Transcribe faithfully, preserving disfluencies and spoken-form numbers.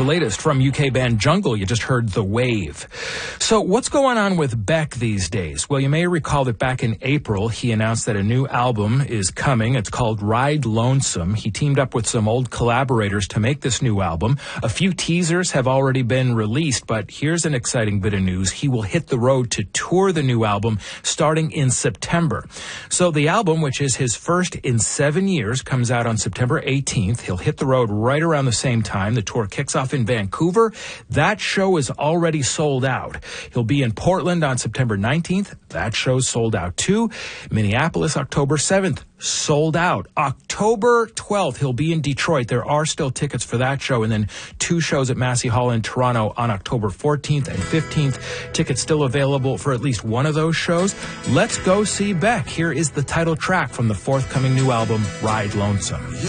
the latest from U K band Jungle. You just heard The Wave. So what's going on with Beck these days? Well, you may recall that back in April, he announced that a new album is coming. It's called Ride Lonesome. He teamed up with some old collaborators to make this new album. A few teasers have already been released, but here's an exciting bit of news. He will hit the road to tour the new album starting in September. So the album, which is his first in seven years, comes out on September eighteenth. He'll hit the road right around the same time. The tour kicks off in Vancouver. That show is already sold out. He'll be in Portland on September nineteenth. That show's sold out too. Minneapolis, October seventh, sold out. October twelfth, he'll be in Detroit. There are still tickets for that show. And then two shows at Massey Hall in Toronto on October fourteenth and fifteenth. Tickets still available for at least one of those shows. Let's go see Beck. Here is the title track from the forthcoming new album, Ride Lonesome.